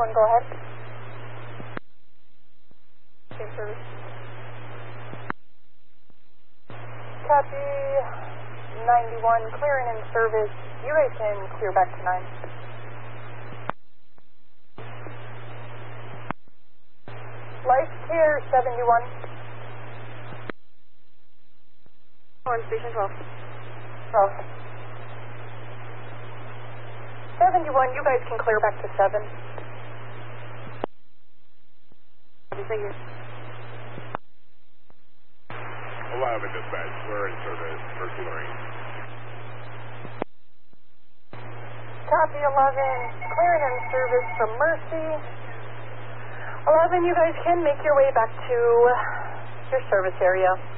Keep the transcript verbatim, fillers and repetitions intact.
ninety-one, go ahead. Same service. Copy. ninety-one, clearing in service. You guys can clear back to nine. Life Care seventy-one. On station twelve. twelve. seventy-one, you guys can clear back to seven. Thank you. eleven dispatch, we're in service, Mercy Lorraine. Copy eleven, clearing in service from Mercy. eleven, you guys can make your way back to your service area.